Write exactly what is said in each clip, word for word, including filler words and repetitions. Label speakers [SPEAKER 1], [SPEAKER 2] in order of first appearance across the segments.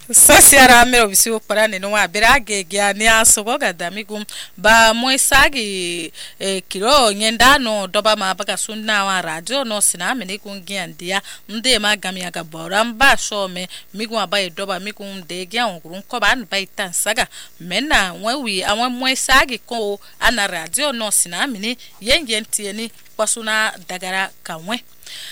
[SPEAKER 1] Sasiara mero bisi upara nino wa berage gya ni asogo gadamigum ba moisagi e kiro nyendano doba mabaga sunna wa radio no sina mene kungi andia mde magami aga boramba shome migu abaye doba migu de gya onkurun ko ban baitan saga mena wewi awon moisagi ko ana radio no sina mene yengenti ni kwasuna dagara kanwe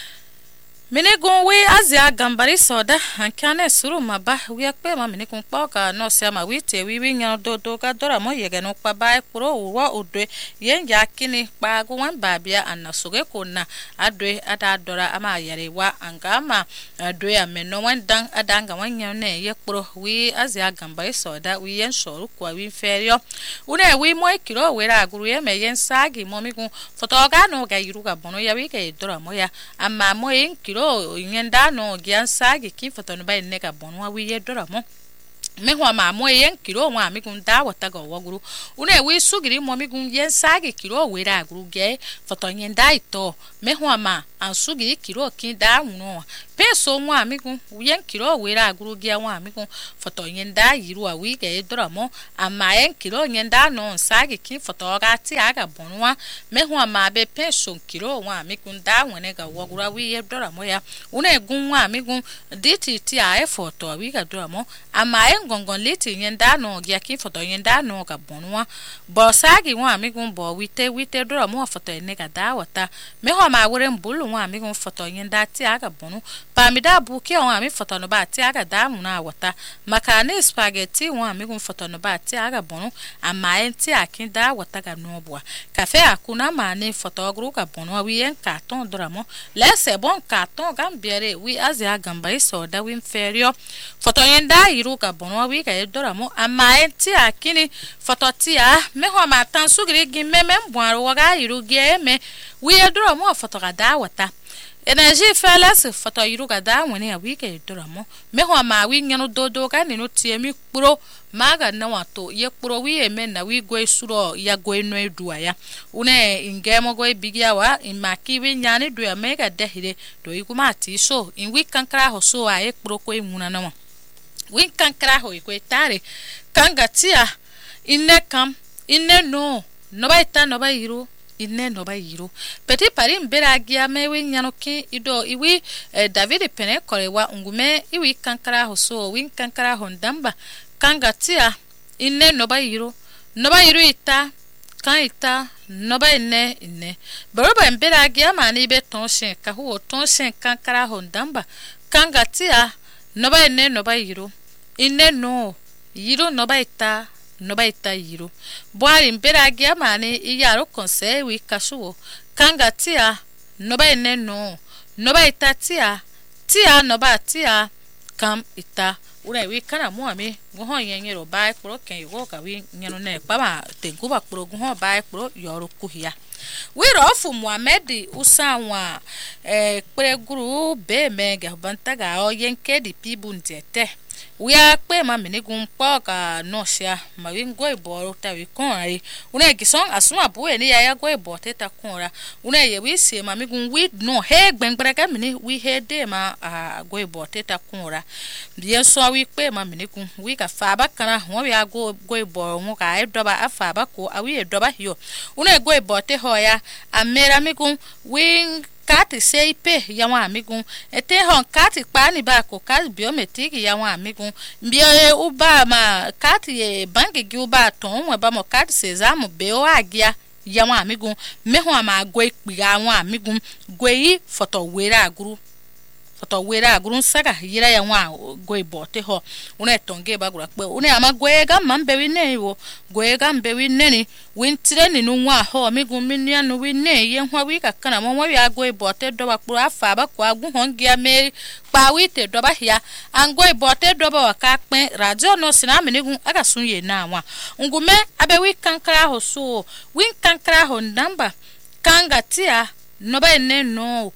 [SPEAKER 1] mene gon we azia gambari soda ankane suru maba we akpe ma mene kun poka no se ma wite wi wi nya do do ka dora mo yege no pa ba kuro wo odwe yen ya kini pa go wan babia anasuge konna adwe ada dora ama yare wa angama adwe ameno wan dan adanga wan nya ne ye kuro we azia gambari soda we yen shoru kwa wi ferio une we mo kiro we ra guru ye me yen sagi mo mi kun fotoga no ga yiruga bono ya wi ke dora mo ya amma mo yen ro nyenda no giansagi ki fotono bay neka bonwa wi yedora mo me hwa ma mo yen kiro wa mi kun da wata go woguru une wi sugiri mo mi kun yen sagi kiro we ra guru ge foto nyenda ito me hwa ma an sugiri kiro kin da no peso wa mi kun yen kiro we ra guru ge wa mi kun foto nyenda yiru wa wi ge dora mo ama yen kiro nyenda no sagi kin foto ga ti aga bonwa me hwa ma be peso kiro wa mi kun da wone ga woguru wi yedora mo ya une gun wa mi kun diti ti a e foto wi ga dora mo ama yen gongon leti nyenda no gya ki foto nyenda no ga bonwa bo sagi wa mi gun bo wite wite dora mo foto ne ga da wata me ho ma wure mbulu wa mi gun foto nyenda ti aga bonu pa mi da bu ki wa mi foto no ba ti aga da mu na wata maka ne spaghetti wa mi gun foto no ba ti aga bonu ama en ti akin da wata ga no bo cafe akuna ma ne foto gru ga bonu wi en carton dora mo lese bon carton gambiere wi azia gamba iso da wi inferior foto nyenda iru ga bonu wi ga dora mo ama enti akini foto ti a me ho ma tan sugiri gi meme mbwaro waga iru gi eme wi dora mo foto ga da wata energy felas foto iru ga da woni a wi ga dora mo me ho ma wi nyano dodo ga ni no tie mi kpuro maga na wato ye kpuro wi eme na wi go isuro ya go eno edua ya une ingemo go bigia wa imaki wi nyane do ya mega dehire do ikuma ti so in wi kankra ho so a ye kpuro ko imuna na win kankra ho ikwetare kanga tia inne kam inne no no baita no bairo inne no bairo peti pari mbera gia me win nyano ki ido iwi eh, David pene korewa ngume iwi kankra ho so win kankra ho ndamba kanga tia inne no bairo no bairo ita kan ita no ba inne inne boroba mbera gia mani be tonshen ka ho tonshen kankra ho ndamba kanga tia no ba inne no bairo inne no yiro no baita no baita yiro boari mbera gia mani iyaro konse wi kashuo kanga tia no ba inne no no baita tia tia no ba tia kam ita ura wi kana mo ami goho yenyero bai pro ken yo ka wi nyano ne pa ma tenku ba pro goho bai pro yoro kuhia we rofu Muhammad usanwa eh preguru be mega bantaga o yenke di pibunjete we akpe ma menigun poka no sia ma wi ngo iboro ta wi kon ai una gison asuma bu eni ya ya go ibote ta konra una ye wi se ma migun wi no he gbengbere ka meni wi he de ma go ibote ta konra bien so wi pe ma menigun wi ka fa ba kana ho wi ago go iboro mu ka e doba afa ba ko awi e doba hiyo una go ibote ho ya amera migun wi kati seipe ya wa amigun ete hon kati pani ba ko kati biometric ya wa amigun mbio uba ma kati e banki gi uba ton we ba mo kati sezamo be o agia ya wa amigun me ho ma gwe piga wa amigun gwe yi foto wera aguru foto wera aguru saga yira ya wa gwe bote ho una tonge ba gura pe una ama gwe ga mambe wi ne wo gwe ga mbe wi ne ni wintire ni nu wa ho amigun minia no wi ne ye hwa wi ka kana mo wi agwe bote do ba kuro afa ba ko agun hongia me pa wi te do ba hia angwe bote do ba ka pen radio no sina menigun aga sun ye na wa ngume abe wi kankra ho so wi kankra ho ndamba kanga tia no ba ne no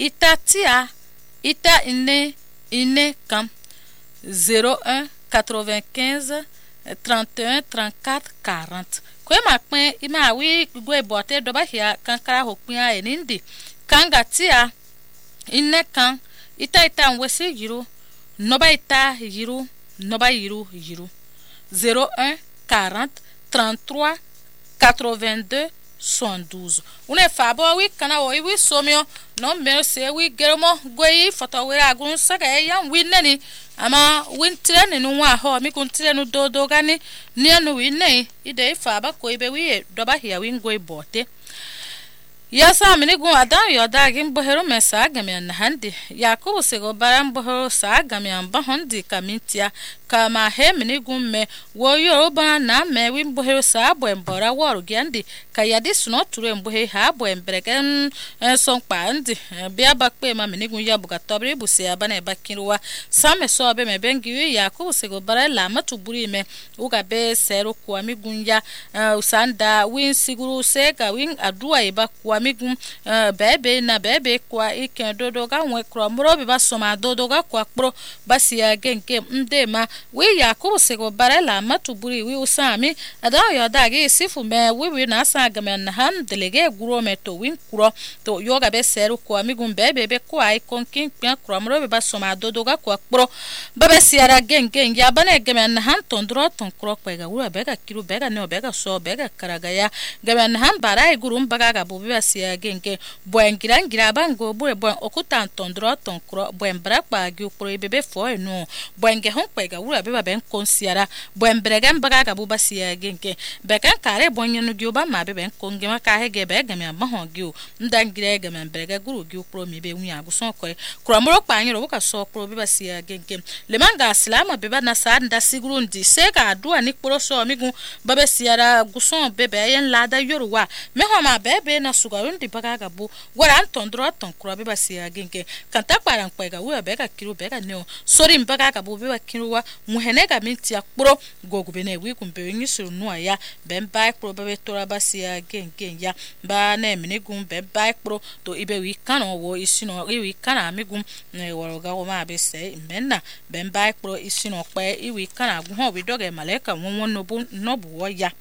[SPEAKER 1] itatia ita inne inne kam zéro un quatre-vingt-quinze trente et un trente-quatre quarante kwe ma pen ima wi gwe bote do ba hia kankara ho pin a enindi kanga tia inne kan ita ita nwese yiro no ba ita yiro no ba yiru yiru zéro un quarante trente-trois quatre-vingt-deux soixante-douze une fabo wi kana o wi somio no me se wi germo goi foto wi agun saga ya wi nani ama win tire no wa ho mi kun tire no do do gani ni anu wi nei ide faba ko ibe wi do ba hia wi ngoi bote yasa mini gun adan yo dagin bohero mesa gamian handi yakubu sego baran bohero sa gamian bahondi kamintia kama he mini gun me wo yoruba na me win bohero sa bo embora woru gandi kayadi suno ture mbohe ha bo emberegen son pandi bia bakpe ma mini gun yabuga tobri busi abana bakinwa same so be me bengi yakubu sego baran la matuburi me uga be sero kwa migun ya usanda win siguru sega win adua iba kwa migum bebe na bebe kwa iken dodo ga nwe kro mro be basoma dodo ga kwa kro basia genke ndema we yakubu sego barela matuburi we usami ada yo dagi sifu me we we na sa gamen han delege guro me to win kro to yoga be seru kwa migum bebe be kwa ikon kin pia kro mro be basoma dodo ga kwa kro babe siara genke ya bane gamen han tondro ton kro pega we be ga kiru be ga ne be ga so be ga karaga ya gamen han bara igurum baga ga bubi basia genke buen girangira bango bure buen okuta tondro ton kro buen brakpa gi ukro bebe fo no buen ge hon pega wura beba ben konsiara buen bregen baga ga buba sia genke bekan kare bonye no gioba ma bebe konge ma ka hege be ga me ma hon gi ndangire ga me brege guru gi ukro mi be wu agu son ko kro moro pa nyiro ka so kro beba sia genke le manga salama beba na sa nda siguru ndi se ka adua ni kro so migu baba siara guson bebe yen lada yoruwa me ho ma bebe na sugarun di baga ga bu wara tondro ton kro beba sia genke kanta para nkwega wo be ka kiru be ka neo sori mbaga ka bu beba kiruwa muhene ga minti akpro gogu bene wi kumpe nyi suru no ya be mba kro bebe tora basia genke ya ba na emine gum be mba kro to ibe wi kan wo isino wi kan amigum ne woro ga wo ma be se menna be mba kro isino pe iwi kan agu ho wi doge maleka won no bu no bu ya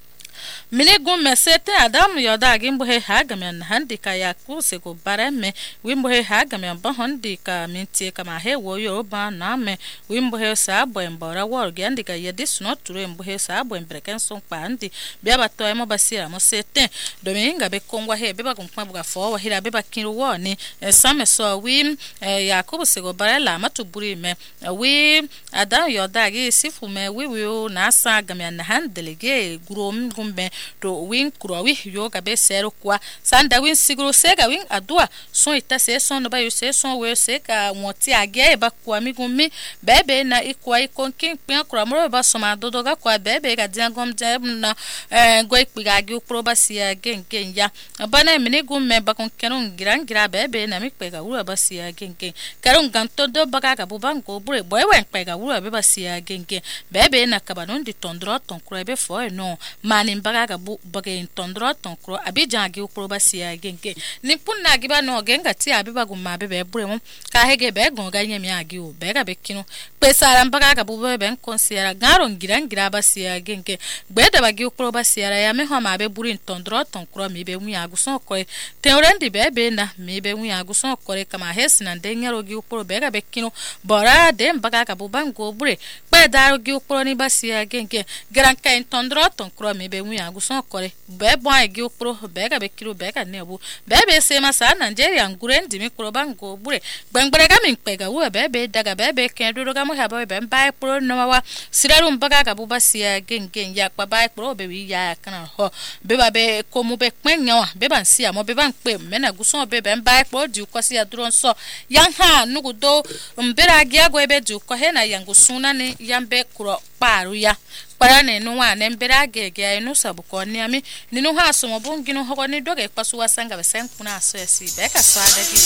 [SPEAKER 1] mini gun mesete adam yoda gimbo he hagamen handi kaya kuse go bareme wimbo he hagamen ba handi ka minti kama he wo yoruba na me wimbo he sa bo embora wor gandi ka yedis no ture mbo he sa bo embreken son pandi bia bato emo basira mo sete dominga be kongwa he be ba kumpa buga fo wa hira be ba kinru woni same so wi yakubu se go barela matuburi me wi adam yoda gi sifu me wi wi na sa gamen handelege gurom gumbe to win kurawi yoga be sero kwa sanda win siguro sega win adua son ita se son no ba yo se son we se ka woti age ba kwa migumi bebe na ikwa ikon kin pin kura mo ba so ma dodo ga kwa bebe ga dia gom je na eh go ikpiga gi ukro ba sia genken ya bana mini gumme ba kon kenon giran gira bebe na mi pega ura ba sia genken karon ganto do ba ga bu bango bure boy wen pega ura be ba sia genken bebe na kabanon di tondro ton kura be fo no mani baga ga bu bage tondro ton kro abijan gi ukro ba sia genke ni punna gi ba no genga ti abiba gumma be be bure mo ka hege be gon ga nyami agi o be ga be kinu pe sara baga ga bu be ben konsiera garon giran gira ba sia genke gbe da ba gi ukro ba sia ya me ho ma be buri tondro ton kro mi be mu agu son ko te orendi be be na mi be mu agu son ko kama hesina de nyaro gi ukro be ga be kinu bora de baga ga bu bango bure pe da gi ukro ni ba sia genke gran ka tondro ton kro mi be mu agu son kore be bon agi ukro be ga be kiro be ga nebu be be se ma sa Nigeria ngurendi mi kro bango bure gbangbere ga min pega wo be be daga be be ken do ga mo ha be be ba pro no wa sirarum baga ga bu ba sia gengen ya pa ba pro be wi ya kana ho be ba be ko mu be penya wa be ban sia mo be ban pe me na gu son be be ba pro di ko sia dron so yan ha nugu do mbera gi ago be di ko he na yangu suna ni yambe kro paru ya para ne no wa ne mbera gege ya no sabuko ni ami ni no ha so mo bungi no ho ni doge kwasu wasanga be sen kuna so esi be ka so adagi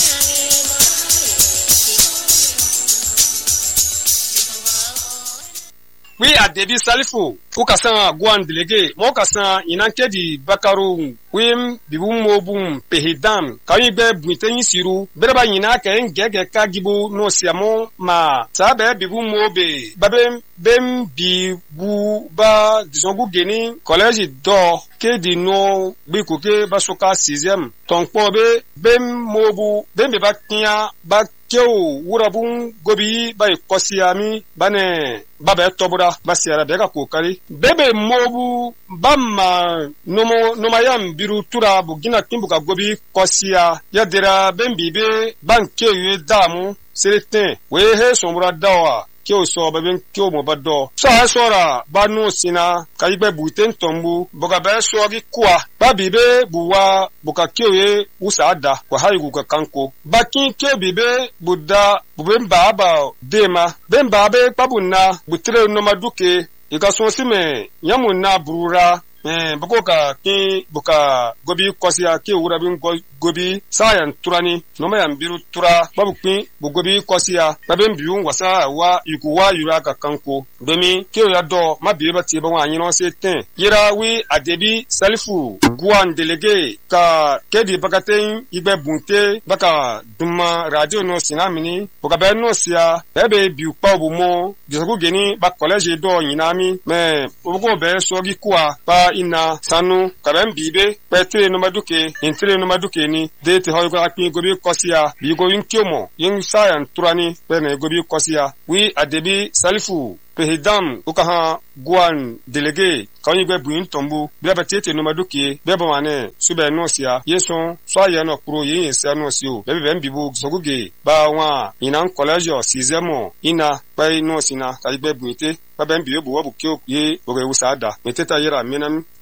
[SPEAKER 2] wi adebi salifu ukasan guan delege mo kasan inanke di bakaru wim bibum mobum pehidam kawi be buitenyi siru bereba yina ke ngege kagibu no siamo ma sabe bibum mobe babem bem bi bu ba disongu geni college do ke di no bi ko ke basoka sixième ton po be bem mobu bem be ba tia ba keo wurabun gobi bai kosiami bane babe tobura basiara bega kokari bebe mobu bamma nomo nomayam biru tura bugina kimbuka gobi kosia yadira bembibe banke ye damu serete wehe somura dawa kyo so baben kyo mo baddo sa sora banu sina kayigbe buiten tombu boga be sogi kwa babibe buwa boka kyo ye usada kwa hayigu ka kanko bakin kyo bibe budda bubemba ba dema bemba be babunna butre no maduke igaso sime yamuna burura eh boka ki boka gobi kosia ki urabin gobi sayan turani noma yambiru tura babu kin gobi kosia babem biun wasa wa ikuwa yura ka kanko domi ki ya do mabiye bati ba wa yino se ten yira wi adebi salifu guan delege ka kedi bakaten igbe bunte baka duma radio no sinamini boka be no sia bebe biu pa obumo gisagu geni ba college do yinami me obugo be sogi kwa pa ina sanu kabem bibe petre no maduke intre no maduke ni de te hoy ko akni gobi kosia bi go yin kyomo yin sayan turani pene gobi kosia wi adebi salifu Pehidam ukaha guan delege kawni gbe buin tombu bia batete no maduke beba wane sube no sia yeson so ya no kuro yin se no sio bebe ben bibu soguge ba wa inan college sixième ina pai no sina ka gbe buite ba ben bibu wo bu kyo ye bo ge usada meteta yera menan